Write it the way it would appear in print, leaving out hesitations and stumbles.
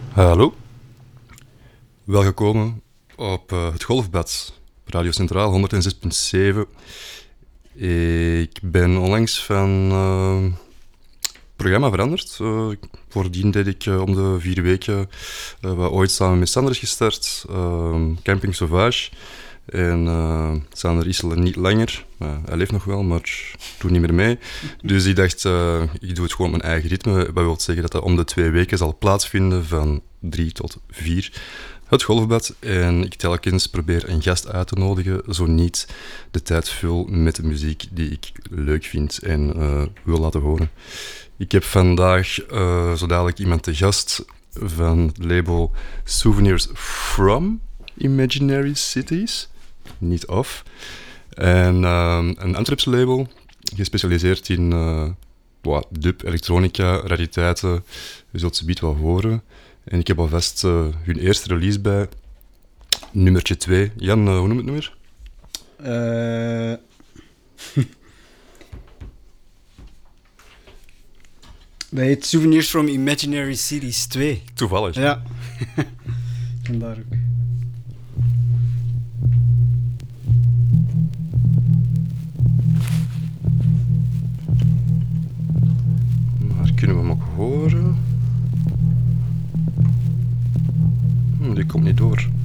Hallo, welkom op het Golfbad, Radio Centraal 106.7. Ik ben onlangs van programma veranderd. Voordien deed ik om de 4 weken wat ooit samen met Sander is gestart, Camping Sauvage. En Sander is al niet langer. Hij leeft nog wel, maar doet niet meer mee. Dus ik dacht, ik doe het gewoon op mijn eigen ritme. Dat wil zeggen dat dat om de 2 weken zal plaatsvinden, van 3 tot 4. Het Golfbad. En ik telkens probeer een gast uit te nodigen, zo niet de tijd vul met de muziek die ik leuk vind en wil laten horen. Ik heb vandaag zo dadelijk iemand te gast van het label Souvenirs from Imaginary Cities. Niet of. En een Antwerpse label, gespecialiseerd in dub, elektronica, rariteiten. Je zult ze biedt wel horen. En ik heb alvast hun eerste release bij, nummertje 2. Jan, hoe noem je het nummer? Dat heet Souvenirs from Imaginary Cities 2. Toevallig. Ja. Vandaar ook. Maar kunnen we hem ook horen? Die komt niet door.